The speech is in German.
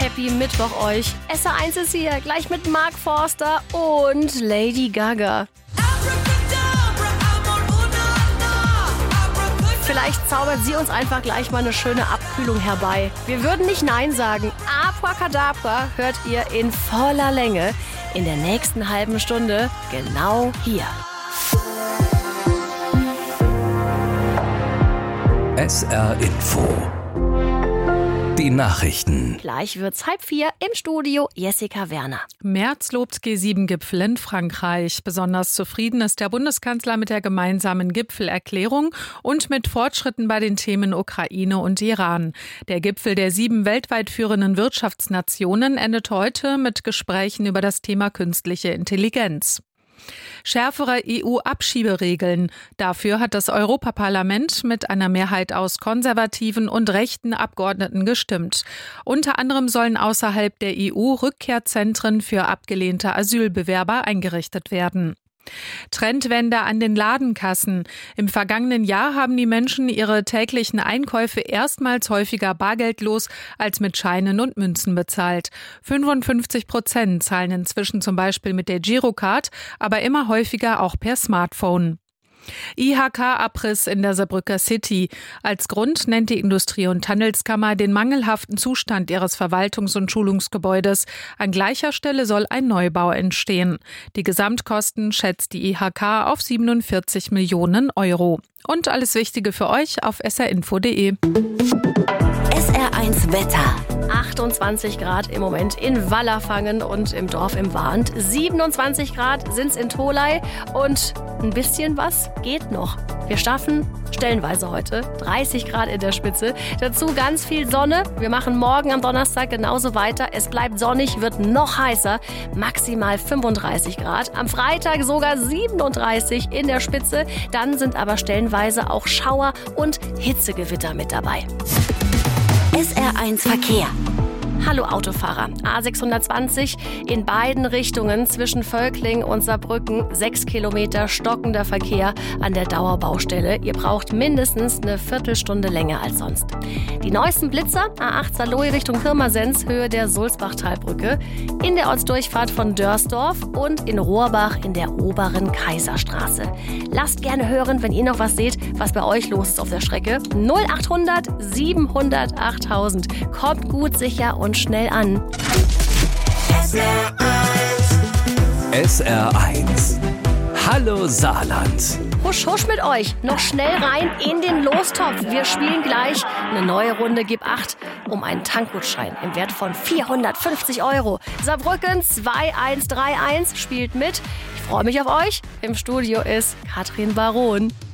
Happy Mittwoch euch. SR1 ist hier, gleich mit Mark Forster und Lady Gaga. Vielleicht zaubert sie uns einfach gleich mal eine schöne Abkühlung herbei. Wir würden nicht Nein sagen. Abracadabra hört ihr in voller Länge in der nächsten halben Stunde genau hier. SR Info. Die Nachrichten. Gleich wird's 3:30 im Studio. Jessica Werner. Merz lobt G7-Gipfel in Frankreich. Besonders zufrieden ist der Bundeskanzler mit der gemeinsamen Gipfelerklärung und mit Fortschritten bei den Themen Ukraine und Iran. Der Gipfel der 7 weltweit führenden Wirtschaftsnationen endet heute mit Gesprächen über das Thema künstliche Intelligenz. Schärfere EU-Abschieberegeln. Dafür hat das Europaparlament mit einer Mehrheit aus konservativen und rechten Abgeordneten gestimmt. Unter anderem sollen außerhalb der EU Rückkehrzentren für abgelehnte Asylbewerber eingerichtet werden. Trendwende an den Ladenkassen. Im vergangenen Jahr haben die Menschen ihre täglichen Einkäufe erstmals häufiger bargeldlos als mit Scheinen und Münzen bezahlt. 55% zahlen inzwischen zum Beispiel mit der Girocard, aber immer häufiger auch per Smartphone. IHK-Abriss in der Saarbrücker City. Als Grund nennt die Industrie- und Handelskammer den mangelhaften Zustand ihres Verwaltungs- und Schulungsgebäudes. An gleicher Stelle soll ein Neubau entstehen. Die Gesamtkosten schätzt die IHK auf 47 Millionen Euro. Und alles Wichtige für euch auf srinfo.de. SR1 Wetter. 28 Grad im Moment in Wallerfangen und im Dorf im Warnt. 27 Grad sind's in Tholey und ein bisschen was geht noch. Wir schaffen stellenweise heute 30 Grad in der Spitze. Dazu ganz viel Sonne. Wir machen morgen am Donnerstag genauso weiter. Es bleibt sonnig, wird noch heißer. Maximal 35 Grad. Am Freitag sogar 37 in der Spitze. Dann sind aber stellenweise auch Schauer und Hitzegewitter mit dabei. SR1 Verkehr. Hallo Autofahrer. A620 in beiden Richtungen zwischen Völkling und Saarbrücken. 6 Kilometer stockender Verkehr an der Dauerbaustelle. Ihr braucht mindestens eine Viertelstunde länger als sonst. Die neuesten Blitzer, A8 Saarlouis Richtung Pirmasens, Höhe der Sulzbachtalbrücke. In der Ortsdurchfahrt von Dörsdorf und in Rohrbach in der oberen Kaiserstraße. Lasst gerne hören, wenn ihr noch was seht, was bei euch los ist auf der Strecke. 0800 700 8000. Kommt gut, sicher und schnell an. SR1. Hallo Saarland. Husch, husch mit euch. Noch schnell rein in den Lostopf. Wir spielen gleich eine neue Runde Gib 8 um einen Tankgutschein im Wert von 450 Euro. Saarbrücken 2131 spielt mit. Ich freue mich auf euch. Im Studio ist Katrin Baron.